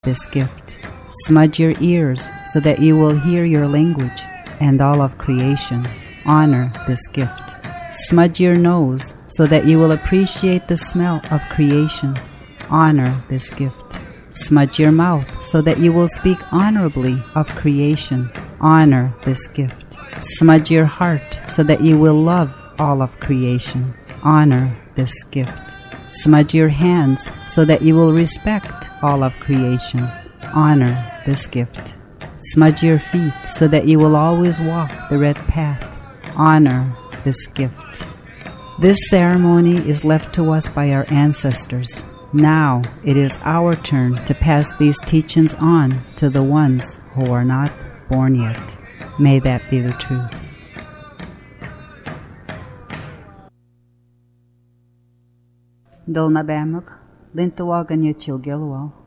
this gift. Smudge your ears so that you will hear your language and all of creation. Honor this gift. Smudge your nose so that you will appreciate the smell of creation. Honor this gift. Smudge your mouth so that you will speak honorably of creation. Honor this gift. Smudge your heart so that you will love all of creation. Honor this gift. Smudge your hands so that you will respect all of creation. Honor this gift. Smudge your feet so that you will always walk the red path. Honor this gift. This ceremony is left to us by our ancestors. Now it is our turn to pass these teachings on to the ones who are not born yet. May that be the truth. Dal na bemag, lintuwagan niya chilgelwal.